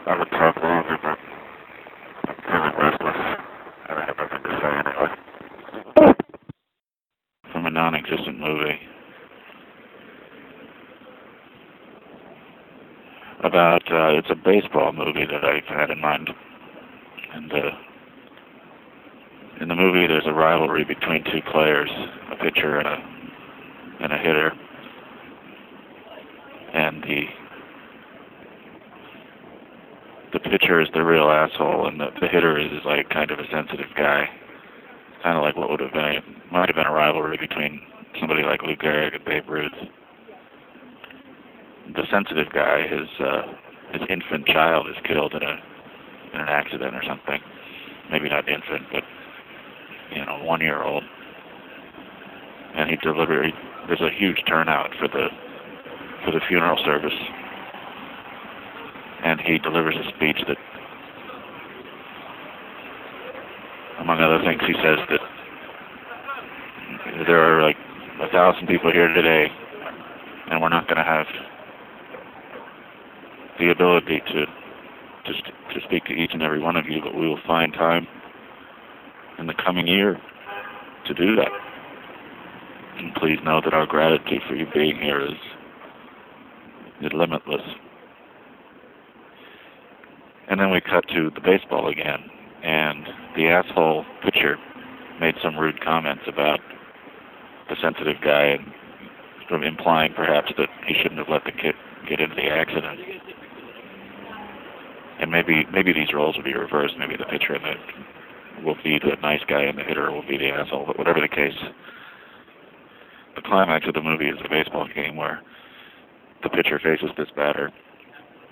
I would talk longer, but I'm feeling restless, and I have nothing to say anyway. From a non-existent movie about, it's a baseball movie that I've had in mind. And in the movie, there's a rivalry between two players, a pitcher and a hitter. And the pitcher is the real asshole, and the hitter is like kind of a sensitive guy. Kind of like what might have been a rivalry between somebody like Lou Gehrig and Babe Ruth. The sensitive guy, his infant child is killed in an accident or something. Maybe not infant, but 1-year-old. And there's a huge turnout for the funeral service. And he delivers a speech that, among other things, he says that there are like 1,000 people here today, and we're not going to have the ability to speak to each and every one of you, but we will find time in the coming year to do that. And please know that our gratitude for you being here is limitless. And then we cut to the baseball again, and the asshole pitcher made some rude comments about the sensitive guy, and sort of implying perhaps that he shouldn't have let the kid get into the accident. And maybe these roles will be reversed. Maybe the pitcher will be the nice guy and the hitter will be the asshole. But whatever the case, the climax of the movie is a baseball game where the pitcher faces this batter